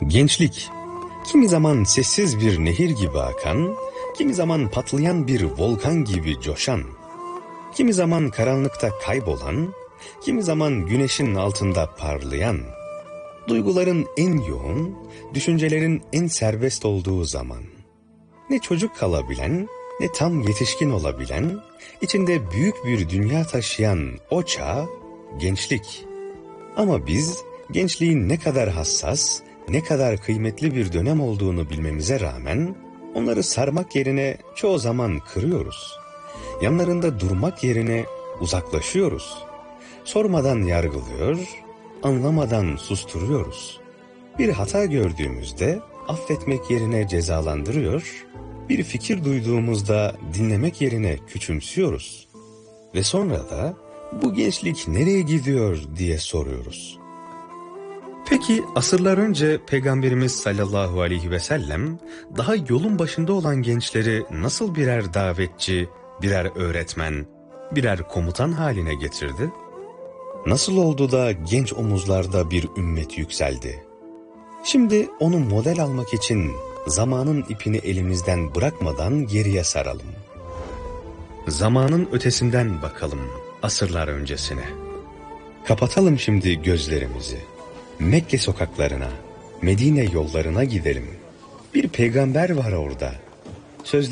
Gençlik, kimi zaman sessiz bir nehir gibi akan, kimi zaman patlayan bir volkan gibi coşan, kimi zaman karanlıkta kaybolan, kimi zaman güneşin altında parlayan, duyguların en yoğun, düşüncelerin en serbest olduğu zaman, ne çocuk kalabilen, ne tam yetişkin olabilen, içinde büyük bir dünya taşıyan o çağ, gençlik. Ama biz gençliğin ne kadar hassas, ne kadar kıymetli bir dönem olduğunu bilmemize rağmen, onları sarmak yerine çoğu zaman kırıyoruz. Yanlarında durmak yerine uzaklaşıyoruz. Sormadan yargılıyor, anlamadan susturuyoruz. Bir hata gördüğümüzde affetmek yerine cezalandırıyor, bir fikir duyduğumuzda dinlemek yerine küçümsüyoruz. Ve sonra da bu gençlik nereye gidiyor diye soruyoruz. Peki asırlar önce Peygamberimiz sallallahu aleyhi ve sellem daha yolun başında olan gençleri nasıl birer davetçi, birer öğretmen, birer komutan haline getirdi? Nasıl oldu da genç omuzlarda bir ümmet yükseldi? Şimdi onu model almak için zamanın ipini elimizden bırakmadan geriye saralım. Zamanın ötesinden bakalım asırlar öncesine. Kapatalım şimdi gözlerimizi. Mekke sokaklarına, Medine yollarına gidelim. Bir peygamber var orada. Sözleri